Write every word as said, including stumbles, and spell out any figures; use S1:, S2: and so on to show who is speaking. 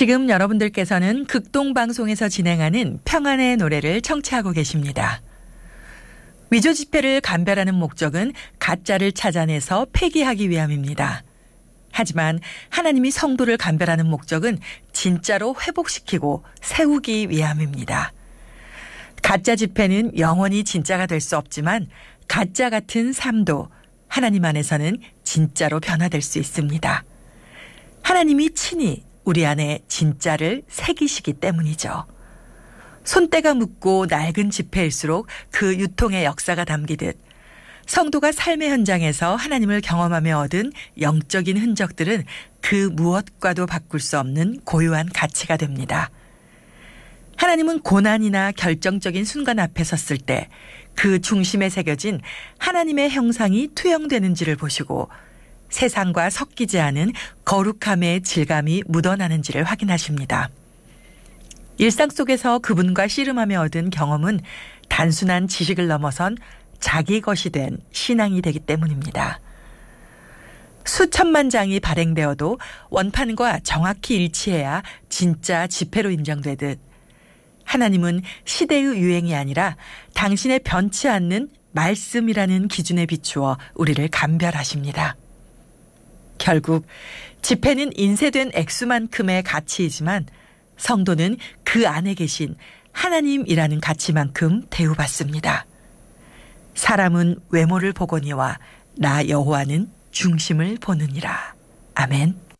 S1: 지금 여러분들께서는 극동방송에서 진행하는 평안의 노래를 청취하고 계십니다. 위조 지폐를 감별하는 목적은 가짜를 찾아내서 폐기하기 위함입니다. 하지만 하나님이 성도를 감별하는 목적은 진짜로 회복시키고 세우기 위함입니다. 가짜 지폐는 영원히 진짜가 될 수 없지만 가짜 같은 삶도 하나님 안에서는 진짜로 변화될 수 있습니다. 하나님이 친히 우리 안에 진짜를 새기시기 때문이죠. 손때가 묻고 낡은 지폐일수록 그 유통의 역사가 담기듯 성도가 삶의 현장에서 하나님을 경험하며 얻은 영적인 흔적들은 그 무엇과도 바꿀 수 없는 고유한 가치가 됩니다. 하나님은 고난이나 결정적인 순간 앞에 섰을 때 그 중심에 새겨진 하나님의 형상이 투영되는지를 보시고 세상과 섞이지 않은 거룩함의 질감이 묻어나는지를 확인하십니다. 일상 속에서 그분과 씨름하며 얻은 경험은 단순한 지식을 넘어선 자기 것이 된 신앙이 되기 때문입니다. 수천만 장이 발행되어도 원판과 정확히 일치해야 진짜 지폐로 인정되듯 하나님은 시대의 유행이 아니라 당신의 변치 않는 말씀이라는 기준에 비추어 우리를 감별하십니다. 결국 지폐는 인쇄된 액수만큼의 가치이지만 성도는 그 안에 계신 하나님이라는 가치만큼 대우받습니다. 사람은 외모를 보거니와 나 여호와는 중심을 보느니라. 아멘.